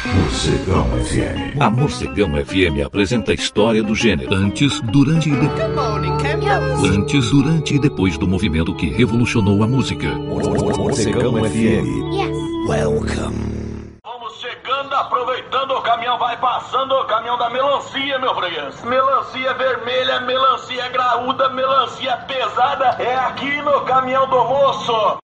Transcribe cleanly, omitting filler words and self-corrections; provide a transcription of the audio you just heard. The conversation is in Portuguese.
Morcegão FM. A Morcegão FM apresenta a história do gênero antes, durante e depois. Good morning, Camels. Antes, durante e depois do movimento que revolucionou a música. Morcegão FM. Yes. Welcome. Vamos chegando, aproveitando, o caminhão vai passando, o caminhão da melancia, meu freguês. Melancia vermelha, melancia graúda, melancia pesada, é aqui no caminhão do moço.